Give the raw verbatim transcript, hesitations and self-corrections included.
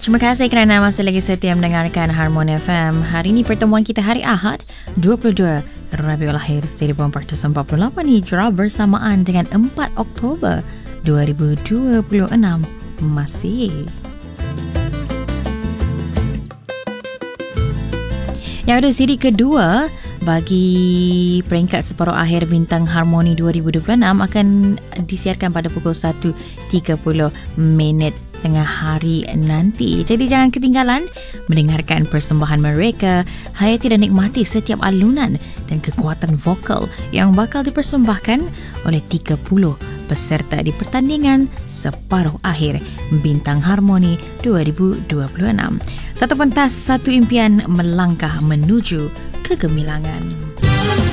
Terima kasih kerana masih lagi setia mendengarkan Harmoni F M. Hari ini pertemuan kita hari Ahad, dua puluh dua Rabiul Akhir seribu empat ratus empat puluh lapan Hijrah bersamaan dengan empat Oktober dua ribu dua puluh enam masih. Yang ada siri kedua bagi peringkat separuh akhir Bintang Harmoni dua ribu dua puluh enam akan disiarkan pada pukul satu tiga puluh minit tengah hari nanti. Jadi jangan ketinggalan mendengarkan persembahan mereka, hayati dan nikmati setiap alunan dan kekuatan vokal yang bakal dipersembahkan oleh tiga puluh peserta di pertandingan separuh akhir Bintang Harmoni dua ribu dua puluh enam. Satu pentas, satu impian melangkah menuju kegemilangan.